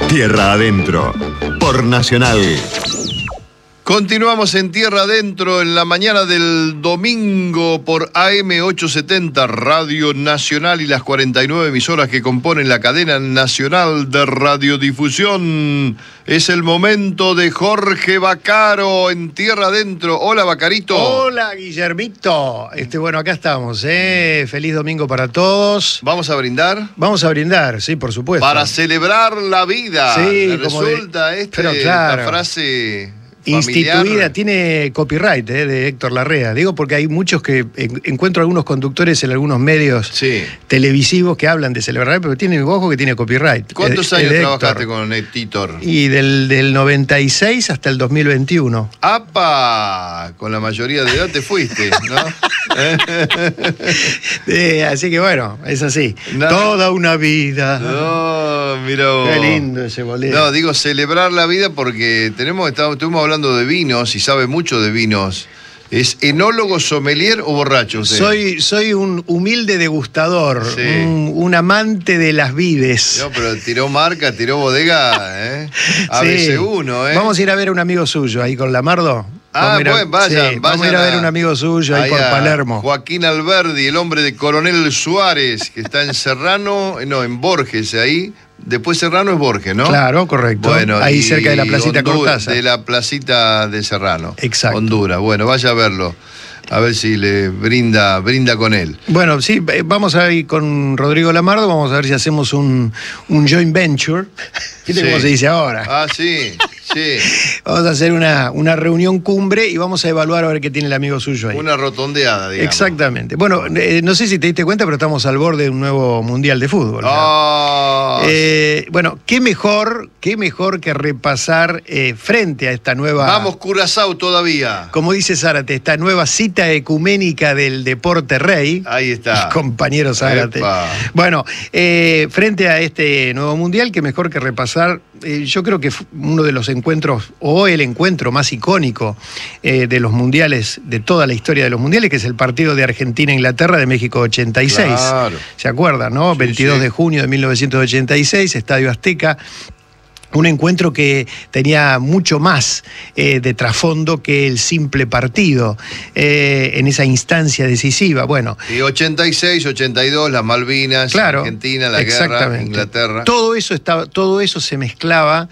Tierra Adentro, por Nacional. Continuamos en Tierra Adentro en la mañana del domingo por AM 870 Radio Nacional y las 49 emisoras que componen la cadena nacional de radiodifusión. Es el momento de Jorge Vaccaro en Tierra Adentro. Hola, Vaccarito. Hola, Guillermito. Bueno, acá estamos, Feliz domingo para todos. ¿Vamos a brindar? Vamos a brindar, sí, por supuesto. Para celebrar la vida. Sí, resulta pero claro, esta frase instituida, familiar. Tiene copyright de Héctor Larrea. Digo porque hay muchos que encuentro algunos conductores en algunos medios televisivos que hablan de celebrar, pero tienen, ojo, que tiene copyright. ¿Cuántos años trabajaste con Héctor? Y del 96 hasta el 2021. ¡Apa! Con la mayoría de edad te fuiste, ¿no? Así que bueno, es así. No. Toda una vida. No, mira vos. Qué lindo ese bolero. No, digo celebrar la vida porque estuvimos hablando de vinos y sabe mucho de vinos. ¿Es enólogo, sommelier o borracho usted? Soy un humilde degustador, sí. un amante de las vides. No, pero tiró marca, tiró bodega, ABC1, Vamos a ir a ver a un amigo suyo ahí con Lamardo. Vayan vamos a ir a ver a un amigo suyo ahí por Palermo. Joaquín Alberdi, el hombre de Coronel Suárez, que está en Borges, ahí. Después Serrano es Borges, ¿no? Claro, correcto. Bueno, ahí cerca de la placita Cortázar. De la placita de Serrano. Exacto. Honduras. Bueno, vaya a verlo. A ver si le brinda con él. Bueno, sí, vamos a ir con Rodrigo Lamardo, vamos a ver si hacemos un joint venture. ¿Viste cómo se dice ahora? Ah, sí. Vamos a hacer una reunión cumbre y vamos a evaluar a ver qué tiene el amigo suyo ahí. Una rotondeada, digamos. Exactamente. Bueno, no sé si te diste cuenta, pero estamos al borde de un nuevo Mundial de Fútbol. Bueno, qué mejor que repasar frente a esta nueva... Vamos, Curazao todavía. Como dice Zárate, esta nueva cita ecuménica del deporte rey. Ahí está. Mi compañero Zárate. Epa. Bueno, frente a este nuevo Mundial, qué mejor que repasar, yo creo que uno de los encuentros, o el encuentro más icónico de los mundiales, de toda la historia de los mundiales, que es el partido de Argentina-Inglaterra de México 86. Claro. ¿Se acuerdan, no? Sí, 22 de junio de 1986, Estadio Azteca. Un encuentro que tenía mucho más de trasfondo que el simple partido en esa instancia decisiva. Bueno, y 86, 82, las Malvinas, claro, Argentina, la guerra, Inglaterra. Todo eso se mezclaba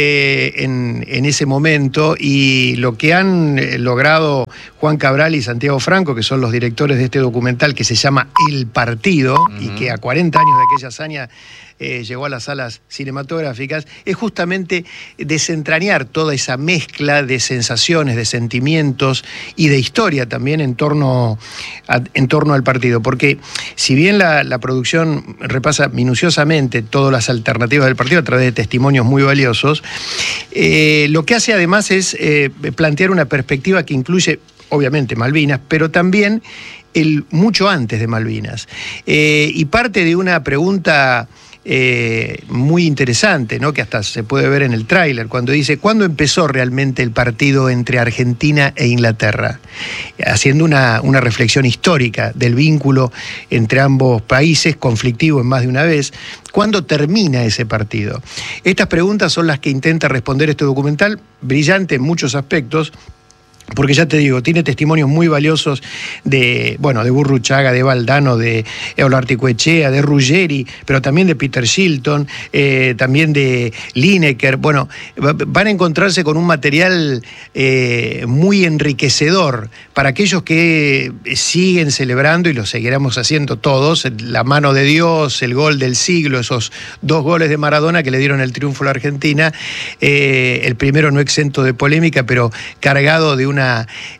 en ese momento, y lo que han logrado Juan Cabral y Santiago Franco, que son los directores de este documental que se llama El Partido, y que a 40 años de aquella hazaña llegó a las salas cinematográficas, es justamente desentrañar toda esa mezcla de sensaciones, de sentimientos y de historia también en torno al partido. Porque si bien la producción repasa minuciosamente todas las alternativas del partido a través de testimonios muy valiosos, lo que hace además es plantear una perspectiva que incluye, obviamente, Malvinas, pero también el mucho antes de Malvinas. Y parte de una pregunta muy interesante, ¿no? Que hasta se puede ver en el tráiler, cuando dice: ¿cuándo empezó realmente el partido entre Argentina e Inglaterra? Haciendo una reflexión histórica del vínculo entre ambos países, conflictivo en más de una vez. ¿Cuándo termina ese partido? Estas preguntas son las que intenta responder este documental, brillante en muchos aspectos, porque ya te digo, tiene testimonios muy valiosos de Burruchaga, de Valdano, de Olarte-Coechea, de Ruggeri, pero también de Peter Shilton, también de Lineker. Bueno, van a encontrarse con un material muy enriquecedor para aquellos que siguen celebrando, y lo seguiremos haciendo todos, la mano de Dios, el gol del siglo, esos 2 goles de Maradona que le dieron el triunfo a la Argentina, el primero no exento de polémica, pero cargado de una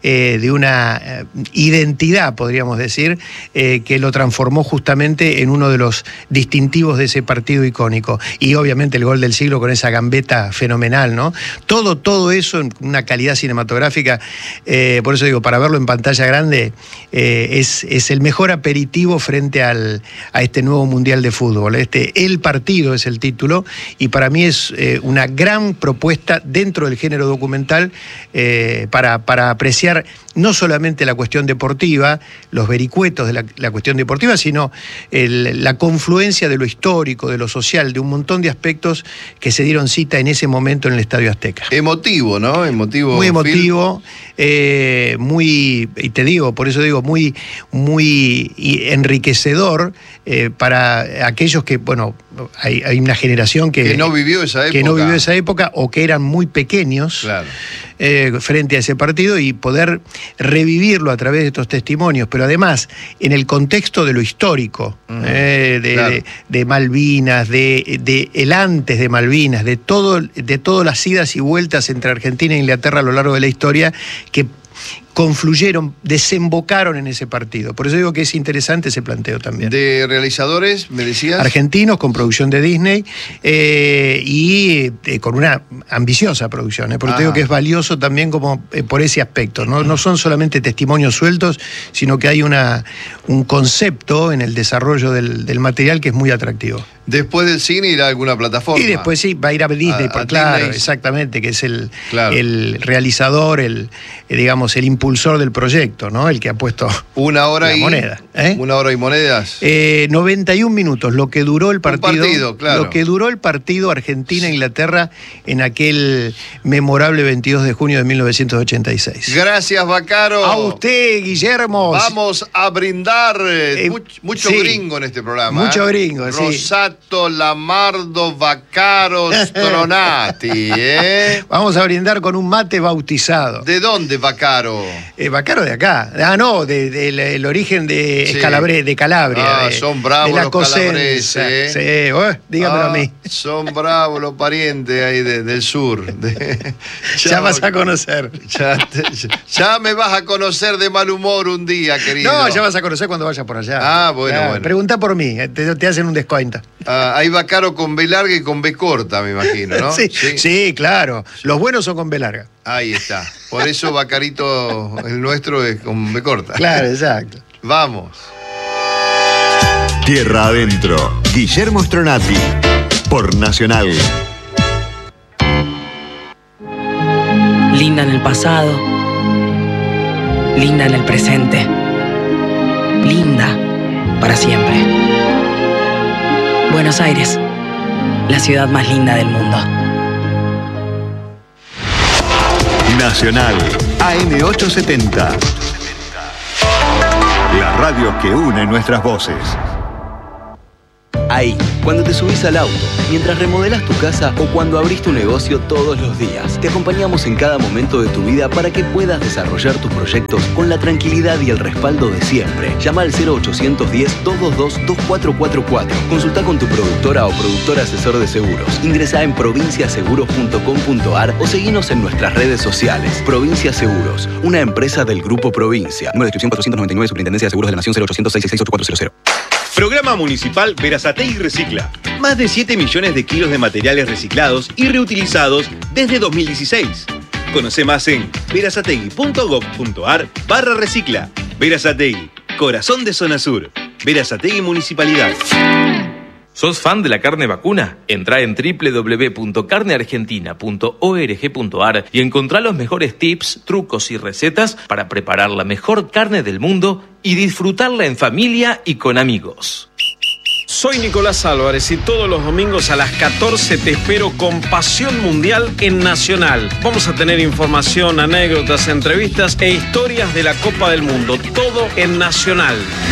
identidad, podríamos decir, que lo transformó justamente en uno de los distintivos de ese partido icónico. Y obviamente el gol del siglo con esa gambeta fenomenal, ¿no? Todo eso en una calidad cinematográfica, por eso digo, para verlo en pantalla grande, es el mejor aperitivo frente a este nuevo Mundial de Fútbol. El Partido es el título, y para mí es una gran propuesta dentro del género documental para para apreciar no solamente la cuestión deportiva, los vericuetos de la cuestión deportiva, sino la confluencia de lo histórico, de lo social, de un montón de aspectos que se dieron cita en ese momento en el Estadio Azteca. Emotivo, ¿no? Muy emotivo, muy, y te digo, por eso digo, muy enriquecedor para aquellos que, bueno, hay una generación que no vivió esa época. Que no vivió esa época o que eran muy pequeños. Claro. Frente a ese partido y poder revivirlo a través de estos testimonios, pero además en el contexto de lo histórico, claro, de Malvinas, de el antes de Malvinas, de todas las idas y vueltas entre Argentina e Inglaterra a lo largo de la historia que confluyeron, desembocaron en ese partido. Por eso digo que es interesante ese planteo también. ¿De realizadores, me decías? Argentinos, con producción de Disney, y con una ambiciosa producción. Por eso digo que es valioso también como por ese aspecto. No son solamente testimonios sueltos, sino que hay un concepto en el desarrollo del material que es muy atractivo. Después del cine irá a alguna plataforma. Y después sí, va a ir a Disney, claro, Disney. Exactamente, que es el realizador, digamos, el impulsor del proyecto, ¿no? El que ha puesto una hora la moneda. Una hora y monedas. 91 minutos, lo que duró el partido. Claro. Lo que duró el partido Argentina-Inglaterra en aquel memorable 22 de junio de 1986. Gracias, Vaccaro. A usted, Guillermo. Vamos a brindar mucho gringo en este programa. Mucho gringo, sí. Rosato, Lamardo, Vaccaro, Stronati, Vamos a brindar con un mate bautizado. ¿De dónde, Vaccaro? Vaccaro de acá. No, del origen de Calabria. Son bravos los calabreses. Sí, dígamelo a mí. Son bravos los parientes ahí del sur. Ya vas a conocer. Ya me vas a conocer de mal humor un día, querido. No, ya vas a conocer cuando vayas por allá. Bueno. Preguntá por mí, te hacen un descuento. Hay Vaccaro con B larga y con B corta, me imagino, ¿no? Sí, claro. Los buenos son con B larga. Ahí está. Por eso Vaccarito, el nuestro, es con B corta. Claro, exacto. Vamos. Tierra Adentro. Guillermo Stronati. Por Nacional. Linda en el pasado. Linda en el presente. Linda para siempre. Buenos Aires, la ciudad más linda del mundo. Nacional AM870. La radio que une nuestras voces. Ahí, cuando te subís al auto, mientras remodelás tu casa o cuando abrís tu negocio todos los días. Te acompañamos en cada momento de tu vida para que puedas desarrollar tus proyectos con la tranquilidad y el respaldo de siempre. Llama al 0810-222-2444. Consulta con tu productora o productor asesor de seguros. Ingresá en provinciaseguros.com.ar o seguinos en nuestras redes sociales. Provincia Seguros, una empresa del Grupo Provincia. Número de inscripción 499, Superintendencia de Seguros de la Nación, 0800-666-8400. Programa Municipal Verazategui Recicla. Más de 7 millones de kilos de materiales reciclados y reutilizados desde 2016. Conoce más en verazategui.gov.ar/recicla. Verazategui, corazón de Zona Sur. Verazategui Municipalidad. ¿Sos fan de la carne vacuna? Entrá en www.carneargentina.org.ar y encontrá los mejores tips, trucos y recetas para preparar la mejor carne del mundo y disfrutarla en familia y con amigos. Soy Nicolás Álvarez y todos los domingos a las 14 te espero con Pasión Mundial en Nacional. Vamos a tener información, anécdotas, entrevistas e historias de la Copa del Mundo. Todo en Nacional.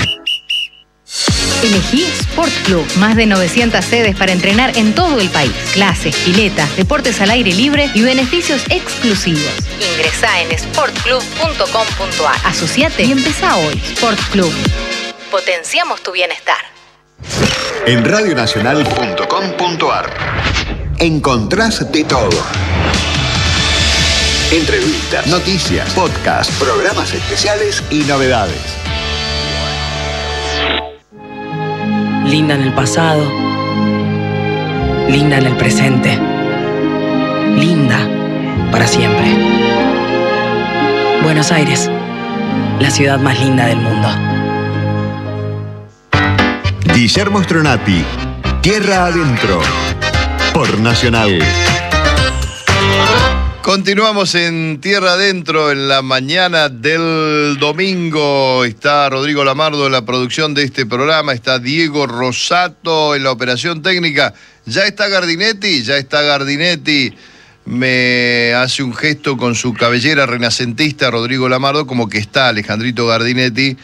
Elegí Sport Club. Más de 900 sedes para entrenar en todo el país. Clases, piletas, deportes al aire libre y beneficios exclusivos. Ingresá en sportclub.com.ar. Asociate y empezá hoy. Sport Club. Potenciamos tu bienestar. En radionacional.com.ar encontrás de todo. Entrevistas, noticias, podcasts, programas especiales y novedades. Linda en el pasado. Linda en el presente. Linda para siempre. Buenos Aires, la ciudad más linda del mundo. Guillermo Stronati, Tierra Adentro, por Nacional. Continuamos en Tierra Adentro en la mañana del domingo. Está Rodrigo Lamardo en la producción de este programa, está Diego Rosato en la operación técnica. Ya está Gardinetti. Me hace un gesto con su cabellera renacentista Rodrigo Lamardo, como que está Alejandrito Gardinetti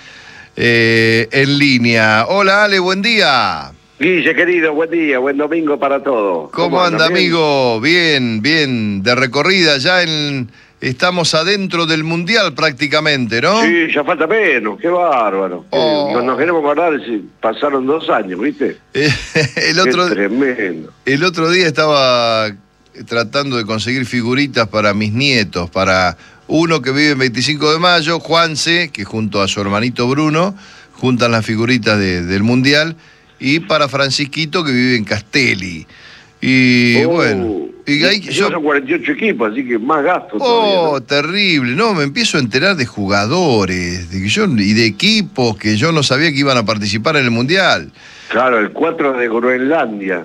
en línea. Hola Ale, buen día. Guille, querido, buen día, buen domingo para todos. ¿Cómo anda, amigo? Bien, de recorrida, estamos adentro del Mundial prácticamente, ¿no? Sí, ya falta menos, qué bárbaro. Nos queremos acordar si pasaron 2 años, ¿viste? Tremendo. El otro día estaba tratando de conseguir figuritas para mis nietos, para uno que vive en 25 de mayo, Juanse, que junto a su hermanito Bruno juntan las figuritas del Mundial, y para Francisquito, que vive en Castelli. Y bueno... Son 48 equipos, así que más gasto todavía, ¿no? Terrible. No, me empiezo a enterar de jugadores y de equipos que yo no sabía que iban a participar en el Mundial. Claro, el 4 de Groenlandia.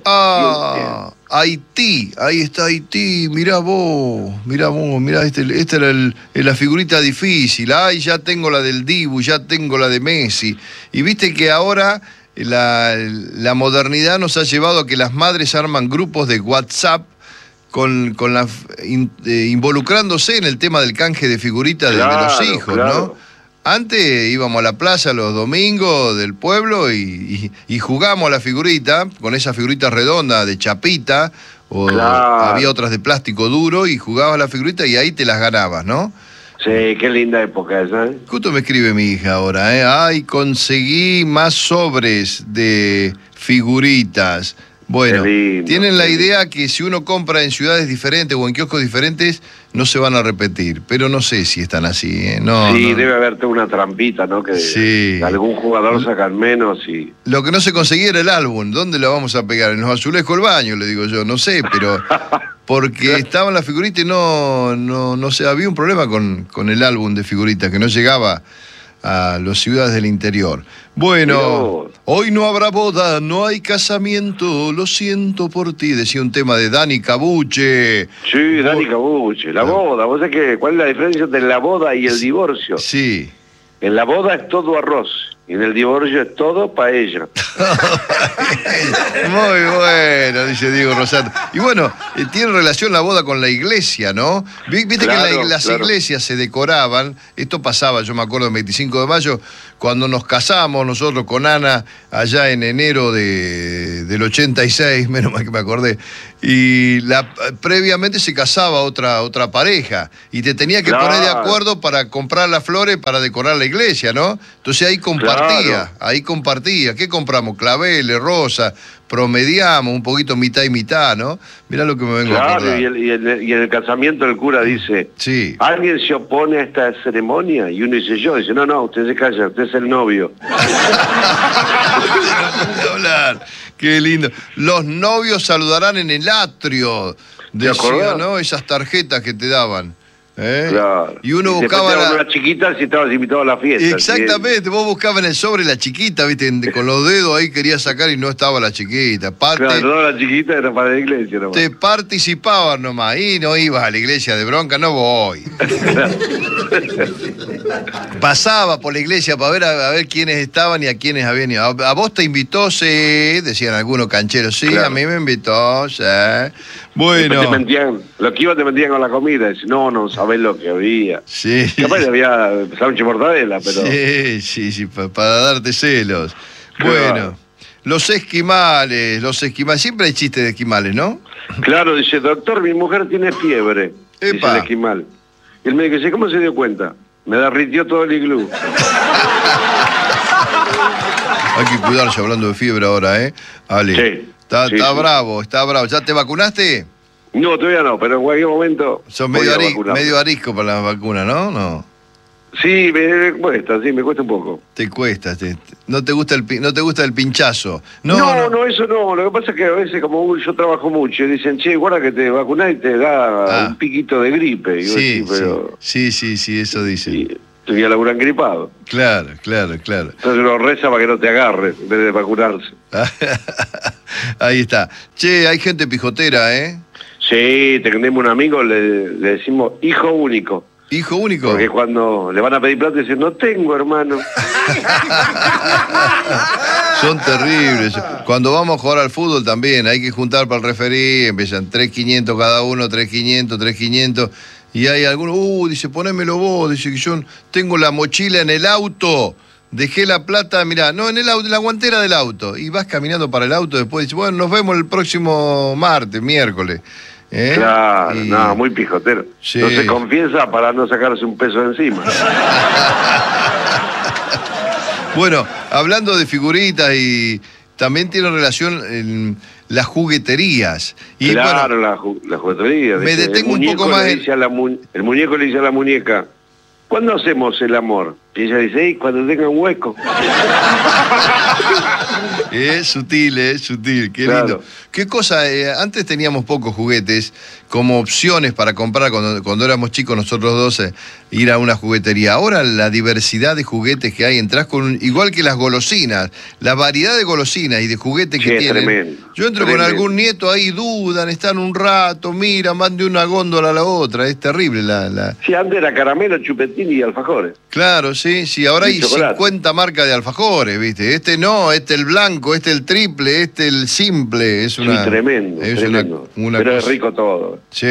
Haití, ahí está Haití, mirá vos, esta era la figurita difícil. Ya tengo la del Dibu, ya tengo la de Messi. Y viste que ahora la modernidad nos ha llevado a que las madres arman grupos de WhatsApp involucrándose en el tema del canje de figuritas de los hijos, claro. ¿No? Antes íbamos a la plaza los domingos del pueblo y jugábamos a la figurita, con esa figurita redonda de chapita, había otras de plástico duro, y jugabas a la figurita y ahí te las ganabas, ¿no? Sí, qué linda época esa, ¿eh? Justo me escribe mi hija ahora, conseguí más sobres de figuritas. Bueno, tienen la idea que si uno compra en ciudades diferentes o en kioscos diferentes, no se van a repetir, pero no sé si están así, ¿eh? Debe haberte una trampita, ¿no? Que algún jugador sacan menos y... Lo que no se conseguía era el álbum. ¿Dónde lo vamos a pegar? En los azulejos del baño, le digo yo, no sé, pero... Porque estaban las figuritas y no sé, había un problema con el álbum de figuritas, que no llegaba a las ciudades del interior. Bueno, hoy no habrá boda, no hay casamiento, lo siento por ti, decía un tema de Dani Cabuche. Sí, Dani Cabuche, la boda. ¿Vos sabés cuál es la diferencia entre la boda y el divorcio? Sí. En la boda es todo arroz, y en el divorcio es todo paella. Muy bueno, dice Diego Rosato. Y bueno, tiene relación la boda con la iglesia, ¿no? Viste que las iglesias se decoraban, esto pasaba, yo me acuerdo, el 25 de mayo, cuando nos casamos nosotros con Ana, allá en enero del 86, menos mal que me acordé, y previamente se casaba otra pareja, y te tenía que poner de acuerdo para comprar las flores para decorar la iglesia, ¿no? Entonces ahí compartía. ¿Qué compramos? Claveles, rosa, promediamos un poquito mitad y mitad, ¿no? Mirá lo que me vengo a acordar. Y en el casamiento el cura dice, ¿alguien se opone a esta ceremonia? Y uno dice, yo. Dice, no, usted se calla, usted es el novio. Qué lindo. Los novios saludarán en el atrio. Decía, ¿no? Esas tarjetas que te daban. Claro. Y uno buscaba una chiquita si estabas invitado a la fiesta. Exactamente, vos buscabas en el sobre la chiquita, viste, con los dedos ahí querías sacar y no estaba la chiquita. Claro, la chiquita era para la iglesia nomás. Te participabas nomás, y no ibas a la iglesia de bronca, no voy. Pasaba por la iglesia para ver quiénes estaban y a quiénes habían ido. ¿A vos te invitó? Sí, decían algunos cancheros. Sí, claro. A mí me invitó, sí. Bueno. Te mentían con la comida. Decían, no sabés lo que había. Sí. Capaz había sándwich mortadela, pero... Sí, para darte celos. Claro. Bueno, los esquimales. Siempre hay chistes de esquimales, ¿no? Claro, dice, doctor, mi mujer tiene fiebre. Dice el esquimal. Y el médico dice, ¿cómo se dio cuenta? Me derritió todo el iglú. Hay que cuidarse hablando de fiebre ahora, ¿eh? Ale. Sí. Está bravo. ¿Ya te vacunaste? No, todavía no, pero en cualquier momento... Sos medio arisco para la vacuna, ¿no? No. Sí, me cuesta un poco. Te cuesta, no te gusta el pinchazo. No, eso no. Lo que pasa es que a veces, como yo trabajo mucho, dicen, che, guarda que te vacunás y te da un piquito de gripe. Y sí, eso dicen. Estoy a laburar engripado. Claro. Entonces uno reza para que no te agarre, en vez de vacunarse. Ahí está. Che, hay gente pijotera, ¿eh? Sí, tenemos un amigo, le decimos hijo único. ¿Hijo único? Porque cuando le van a pedir plata dicen, no tengo, hermano. Son terribles. Cuando vamos a jugar al fútbol también, hay que juntar para el referí, empiezan 3.500 cada uno, 3.500, 3.500, y hay algunos, dice, ponémelo vos, dice que yo tengo la mochila en el auto, dejé la plata, mirá, no en el auto, en la guantera del auto, y vas caminando para el auto, después dice, bueno, nos vemos el próximo martes, miércoles. Claro, no, muy pijotero. Sí. No se confiesa para no sacarse un peso de encima. Bueno, hablando de figuritas, y también tiene relación en las jugueterías. Y claro, bueno, la juguetería. Me detengo un poco más. El muñeco le dice a la muñeca, ¿cuándo hacemos el amor? Y ella dice, cuando tenga un hueco. Es sutil, qué claro. lindo. Qué cosa, antes teníamos pocos juguetes como opciones para comprar cuando éramos chicos nosotros dos, ir a una juguetería. Ahora la diversidad de juguetes que hay, entras con, igual que las golosinas, la variedad de golosinas y de juguetes que tienen. Tremendo, yo entro con algún nieto ahí, dudan, están un rato, miran, van de una góndola a la otra, es terrible Sí, antes era caramelo, chupetín y alfajores. Claro, sí, ahora hay chocolate. 50 marcas de alfajores, ¿viste? Este no, este el blanco, este el triple, este el simple, es una... Sí, tremendo. Una pero cosa... es rico todo. Sí.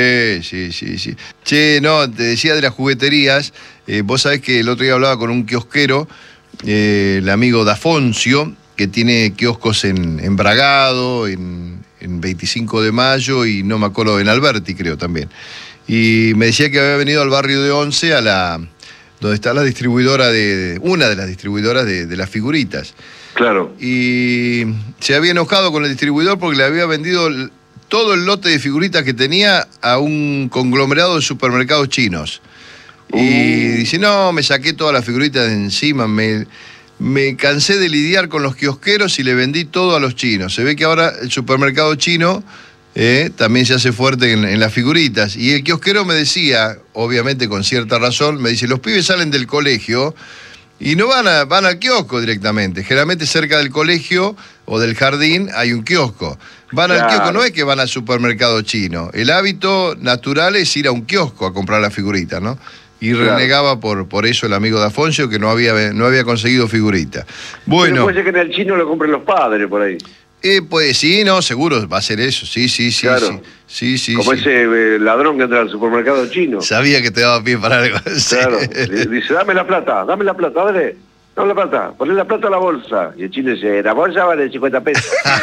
Che, no, te decía de las jugueterías, vos sabés que el otro día hablaba con un kiosquero, el amigo Dafoncio, que tiene kioscos en Bragado, en 25 de Mayo y no me acuerdo, en Alberti creo también. Y me decía que había venido al barrio de Once, donde está la distribuidora una de las distribuidoras de las figuritas. Claro. Y se había enojado con el distribuidor porque le había vendido todo el lote de figuritas que tenía a un conglomerado de supermercados chinos. Y dice, no, me saqué todas las figuritas de encima, me cansé de lidiar con los kiosqueros y le vendí todo a los chinos. Se ve que ahora el supermercado chino también se hace fuerte en las figuritas. Y el kiosquero me decía, obviamente con cierta razón, me dice, los pibes salen del colegio y no van al kiosco directamente. Generalmente cerca del colegio o del jardín hay un kiosco. Van al kiosco, no es que van al supermercado chino. El hábito natural es ir a un kiosco a comprar la figurita, ¿no? Y renegaba por eso el amigo Dafoncio, que no había conseguido figurita. Bueno. Pero puede ser que en el chino lo compren los padres por ahí. Pues sí, no, seguro va a ser eso, sí. Claro. Sí. Como ese ladrón que entra al supermercado chino. Sabía que te daba pie para algo. Claro. Dice, dame la plata, dale. Dame la plata, poné la plata a la bolsa. Y el chino dice, la bolsa vale 50 pesos.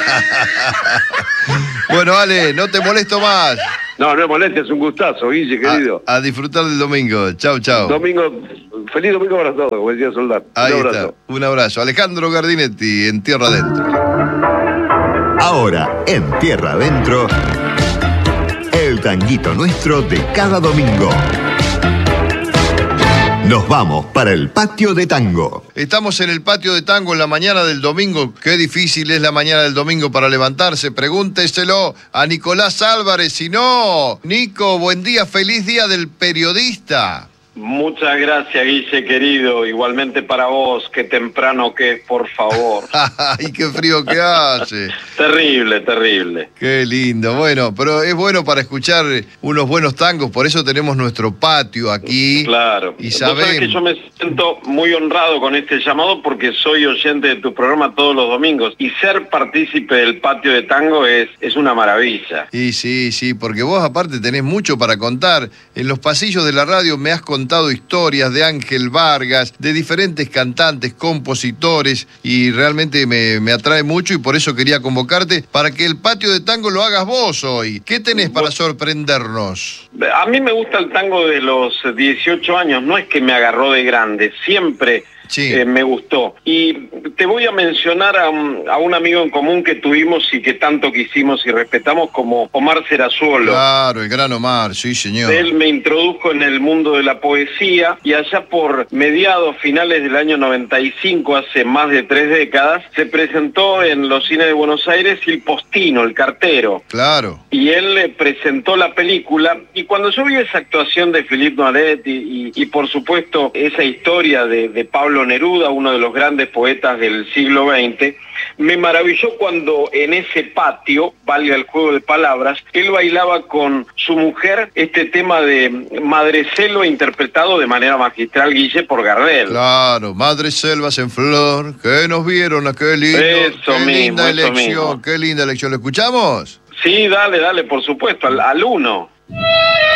Bueno, Ale, no te molesto más. No me molestes, es un gustazo, Guille, querido. A disfrutar del domingo. Chau. Feliz domingo para todos, como decía Soldán. Ahí está, un abrazo. Alejandro Gardinetti, en Tierra Adentro. Ahora, en Tierra Adentro, el tanguito nuestro de cada domingo. Nos vamos para el patio de tango. Estamos en el patio de tango en la mañana del domingo. Qué difícil es la mañana del domingo para levantarse. Pregúnteselo a Nicolás Álvarez. Si no, Nico, buen día, feliz día del periodista. Muchas gracias, Guille, querido. Igualmente para vos, qué temprano que es, por favor. ¡Ay, qué frío que hace! Terrible. Qué lindo. Bueno, pero es bueno para escuchar unos buenos tangos, por eso tenemos nuestro patio aquí. Claro. Y sabemos... Vos sabés que yo me siento muy honrado con este llamado porque soy oyente de tu programa todos los domingos y ser partícipe del patio de tango es una maravilla. Y sí, porque vos aparte tenés mucho para contar. En los pasillos de la radio me has contado historias de Ángel Vargas, de diferentes cantantes, compositores, y realmente me atrae mucho y por eso quería convocarte para que el patio de tango lo hagas vos hoy. ¿Qué tenés para sorprendernos? A mí me gusta el tango de los 18 años, no es que me agarró de grande, siempre me gustó. Y te voy a mencionar a un amigo en común que tuvimos y que tanto quisimos y respetamos como Omar Serazuolo. Claro, el gran Omar, sí señor. Él me introdujo en el mundo de la poesía y allá por finales del año 95, hace más de 3 décadas, se presentó en los cines de Buenos Aires Il Postino, el cartero. Claro. Y él le presentó la película y cuando yo vi esa actuación de Philippe Noiret y por supuesto esa historia de Pablo Pablo Neruda, uno de los grandes poetas del siglo XX, me maravilló cuando en ese patio, valga el juego de palabras, él bailaba con su mujer este tema de Madreselva, interpretado de manera magistral, Guille, por Gardel. Claro, Madreselvas en flor, que nos vieron, qué lindo, linda elección, qué linda elección. ¿Lo escuchamos? Sí, dale, por supuesto, al uno.